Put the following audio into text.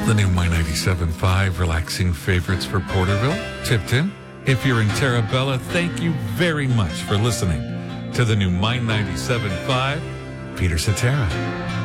The new My 97.5 relaxing favorites for Porterville, Tipton. If you're in Terabella, thank you very much for listening to the new My 97.5 Peter Cetera.